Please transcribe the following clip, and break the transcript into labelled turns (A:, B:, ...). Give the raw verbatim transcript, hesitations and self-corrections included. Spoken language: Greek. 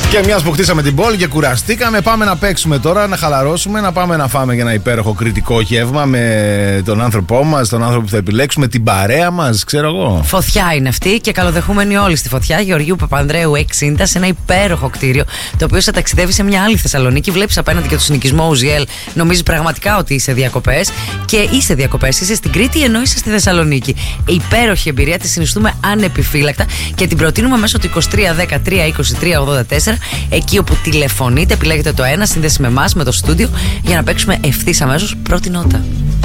A: Και μιας που χτίσαμε την πόλη και κουραστήκαμε, πάμε να παίξουμε τώρα, να χαλαρώσουμε, να πάμε να φάμε για ένα υπέροχο κριτικό γεύμα με τον άνθρωπό μας, τον άνθρωπο που θα επιλέξουμε, την παρέα μας, ξέρω εγώ.
B: Φωτιά είναι αυτή και καλοδεχούμενοι όλοι στη Φωτιά. Γεωργίου Παπανδρέου εξήντα, σε ένα υπέροχο κτίριο, το οποίο σε ταξιδεύει σε μια άλλη Θεσσαλονίκη. Βλέπεις απέναντι και το συνοικισμό Ουζιέλ, νομίζεις πραγματικά ότι είσαι διακοπές. Και είσαι διακοπές, είσαι στην Κρήτη ενώ είσαι στη Θεσσαλονίκη. Υπέροχη εμπειρία, τη συνιστούμε ανεπιφύλακτα και την προτείνουμε μέσω του είκοσι τρία δέκα τριακόσια είκοσι τρία ογδόντα τέσσερα. Εκεί όπου τηλεφωνείτε, επιλέγετε το ένα, σύνδεση με εμάς, με το στούντιο, για να παίξουμε ευθύς αμέσως πρώτη νότα.